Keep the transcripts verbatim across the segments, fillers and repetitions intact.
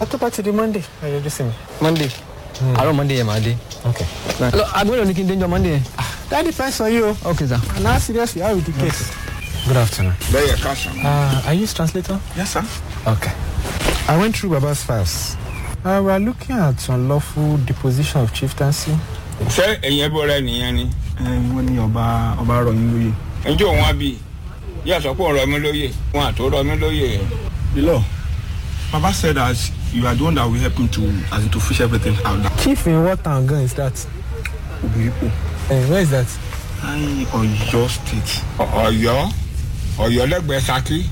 I thought about the Monday. Are you just saying? Monday. Mm. I don't Monday, yeah, Monday. Okay. Right. Look, I'm going to look into Monday. That depends on you. Okay, sir. And how serious you are with the case. Okay. Good afternoon. There you are. Uh, are you his translator? Yes, sir. Okay. I went through Baba's files. Uh, we are looking at unlawful deposition of chieftaincy. Sir, ẹ̀yin ẹbọ rẹ̀ nìyẹn ni. Eh, wọ́n ní ọba ọba rọ̀ yín lóyè. Ǹjẹ́ òun á bí? Yà sọ pé ọ̀rọ̀ mi lóyè. Wọ́n àtò rọ̀ mi lóyè. The law. Baba said that you are the one that will help him to as in to fish everything out. Chief in what town is that? Obiripo. Uh, where is that? I Oyo State. Ọ̀yọ́. Ọ̀yọ́ lẹ́gbẹ̀ẹ́ Ṣakí.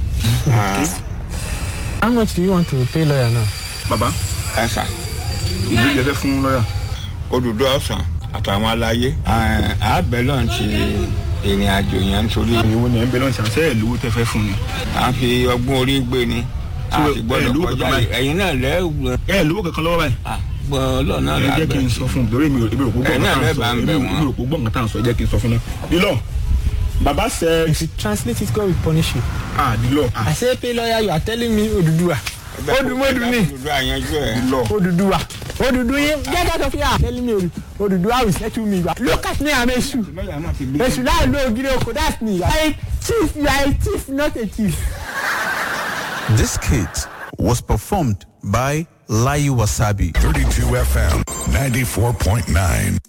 How much do you want to pay lawyer now? Baba. Ẹ sà. Ìlú jẹ́ fún lawyer. Odùdó ọ̀sán àtàwọn aláyé. Àbẹ̀ lọ́n ti ìrìn àjò yẹn nítorí. Ìwọ ni ẹ̀ ń bẹ lọ́n ṣàṣẹ́ ìlú tẹ́ fẹ́ fún ni. À ń fi ọgbọ́n orí gbé ni. A ti gbọ́dọ̀ kọjá ẹ̀yin náà lẹ́. Ẹ lówó kankan lọ́wọ́ báyìí. Gbọ́n lọ́ọ̀ náà lábẹ́. Ẹ jẹ́ kí n sọ fún un lórí mi ò gbọ́ nǹkan tá à ń sọ ẹ jẹ́ kí n sọ fún un. The law. Baba said. If you translate it, God will punish you. Ah, the law. Ah. I say pay lawyer, you are telling me Oduduwa. Oduduwa ni. The law. Oduduwa. Oduduwa. Get out of here. Telling me Oduduwa will settle me. Look at me, I'm a shoe. A shoe. Now no, Giroko, that's me. I thief, you are a thief, not a thief. This skit was performed by Layu Wasabi. thirty-two F M ninety-four point nine.